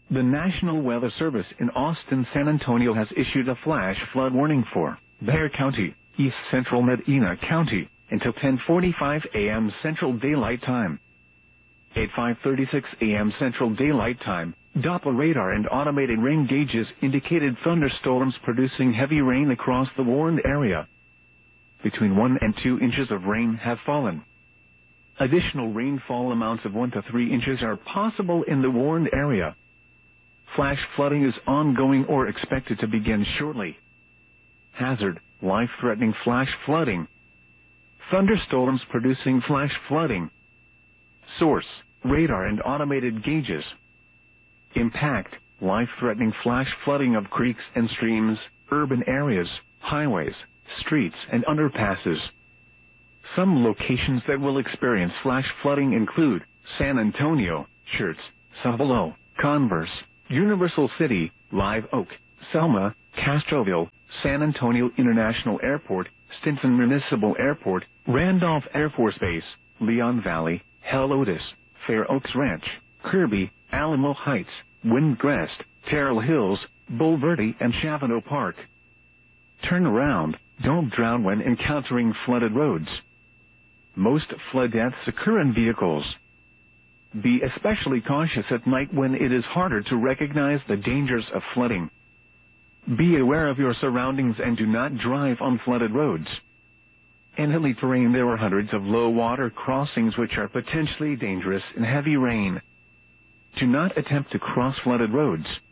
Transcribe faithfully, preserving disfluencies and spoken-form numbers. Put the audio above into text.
The National Weather Service in Austin, San Antonio has issued a flash flood warning for Bexar County, East Central Medina County, until ten forty-five a m Central Daylight Time. At five thirty-six a m Central Daylight Time, Doppler radar and automated rain gauges indicated thunderstorms producing heavy rain across the warned area. Between one and two inches of rain have fallen. Additional rainfall amounts of one to three inches are possible in the warned area. Flash flooding is ongoing or expected to begin shortly. Hazard: life-threatening flash flooding. Thunderstorms producing flash flooding. Source: radar and automated gauges. Impact: life-threatening flash flooding of creeks and streams, urban areas, highways, streets and underpasses. Some locations that will experience flash flooding include San Antonio, Schertz, Cibolo, Converse, Universal City, Live Oak, Selma, Castroville, San Antonio International Airport, Stinson Municipal Airport, Randolph Air Force Base, Leon Valley, Helotes, Fair Oaks Ranch, Kirby, Alamo Heights, Windcrest, Terrell Hills, Bulverde and Chavano Park. Turn around, don't drown when encountering flooded roads. Most flood deaths occur in vehicles. Be especially cautious at night when it is harder to recognize the dangers of flooding. Be aware of your surroundings and do not drive on flooded roads. In hilly terrain there are hundreds of low water crossings which are potentially dangerous in heavy rain. Do not attempt to cross flooded roads.